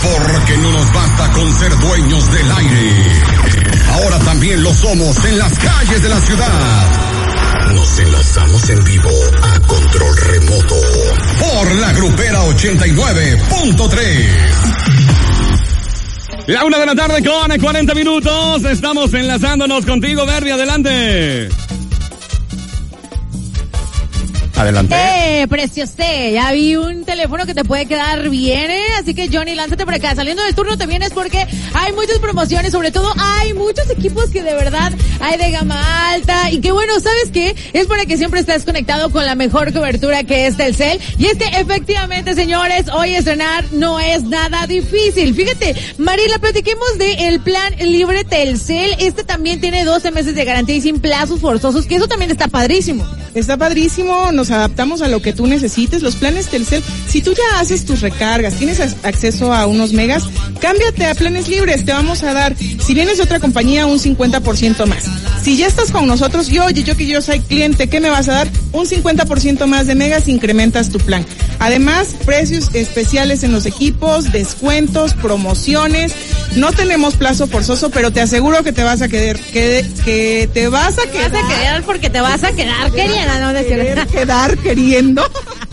Porque no nos basta con ser dueños del aire. Ahora también lo somos en las calles de la ciudad. Nos enlazamos en vivo a control remoto por la Grupera 89.3. La 1 de la tarde con 40 minutos. Estamos enlazándonos contigo, Verdi. Adelante. Adelante. Preciosté, ya vi un teléfono que te puede quedar bien, así que Johnny, lánzate por acá. Saliendo del turno te vienes porque hay muchas promociones, sobre todo hay muchos equipos que de verdad hay de gama alta y que bueno, ¿sabes qué? Es para que siempre estés conectado con la mejor cobertura que es Telcel. Y es que efectivamente, señores, hoy estrenar no es nada difícil. Fíjate, Mariela, platiquemos de el plan libre Telcel. Este también tiene 12 meses de garantía y sin plazos forzosos, que eso también está padrísimo. Está padrísimo, nos adaptamos a lo que tú necesites. Los planes Telcel, si tú ya haces tus recargas, tienes acceso a unos megas, cámbiate a planes libres. Te vamos a dar, si vienes de otra compañía, un 50% más. Si ya estás con nosotros y oye, yo soy cliente, ¿qué me vas a dar? Un 50% más de megas, incrementas tu plan. Además, precios especiales en los equipos, descuentos, promociones. No tenemos plazo forzoso, pero te aseguro que te vas a quedar, que te vas a quedar. Te vas a quedar porque te vas a quedar queriendo, ¿no? Quedar queriendo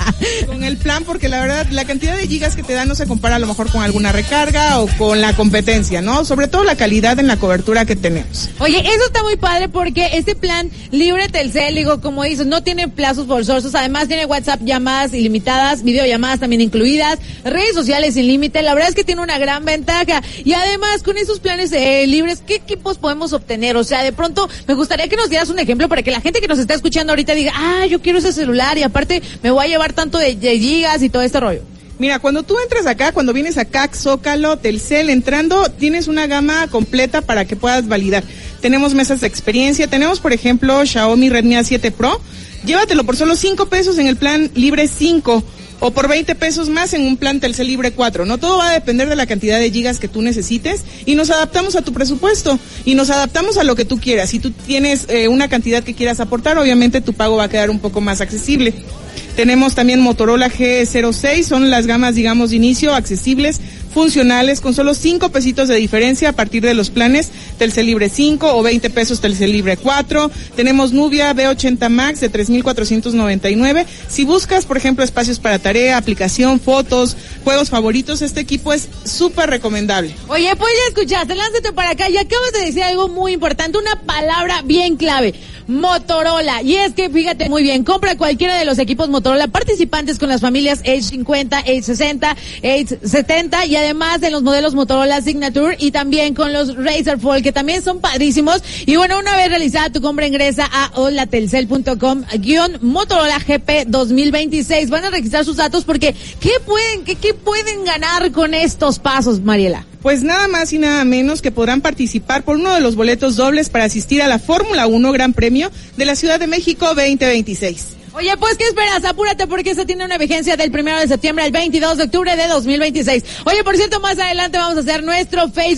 con el plan, porque la verdad, la cantidad de gigas que te dan no se compara a lo mejor con alguna recarga o con la competencia, ¿no? Sobre todo la calidad en la cobertura que tenemos. Oye, eso está muy padre porque este plan libre Telcel, digo, como dices, no tiene plazos forzosos, además tiene WhatsApp, llamadas ilimitadas, videollamadas también incluidas, redes sociales sin límite. La verdad es que tiene una gran ventaja y además con esos planes libres, ¿qué equipos podemos obtener? O sea, de pronto me gustaría que nos dieras un ejemplo para que la gente que nos está escuchando ahorita diga, yo quiero ese celular y aparte me voy a llevar tanto de gigas y todo este rollo. Mira, cuando tú entras acá, cuando vienes acá, Zócalo, Telcel, entrando, tienes una gama completa para que puedas validar. Tenemos mesas de experiencia, tenemos por ejemplo Xiaomi Redmi A7 Pro, llévatelo por solo 5 pesos en el plan libre 5 o por 20 pesos más en un plan Telcel libre 4, ¿no? Todo va a depender de la cantidad de gigas que tú necesites y nos adaptamos a tu presupuesto y nos adaptamos a lo que tú quieras. Si tú tienes una cantidad que quieras aportar, obviamente tu pago va a quedar un poco más accesible. Tenemos también Motorola G06, son las gamas, digamos, de inicio, accesibles, funcionales, con solo 5 pesitos de diferencia a partir de los planes Telcel Libre 5 o 20 pesos Telcel Libre 4. Tenemos Nubia B80 Max de 3,499. Si buscas, por ejemplo, espacios para tarea, aplicación, fotos, juegos favoritos, este equipo es súper recomendable. Oye, pues ya escuchaste, lánzate para acá y acabas de decir algo muy importante, una palabra bien clave. Motorola, y es que fíjate muy bien, compra cualquiera de los equipos Motorola participantes con las familias Edge 50, Edge 60, Edge 70 y además de los modelos Motorola Signature y también con los Razer Fold que también son padrísimos. Y bueno, una vez realizada tu compra ingresa a holatelcel.com/Motorola GP 2026. Van a registrar sus datos porque ¿qué pueden ganar con estos pasos, Mariela? Pues nada más y nada menos que podrán participar por uno de los boletos dobles para asistir a la Fórmula 1 Gran Premio de la Ciudad de México 2026. Oye, pues, ¿qué esperas? Apúrate porque eso tiene una vigencia del 1 de septiembre al 22 de octubre de 2026. Oye, por cierto, más adelante vamos a hacer nuestro Facebook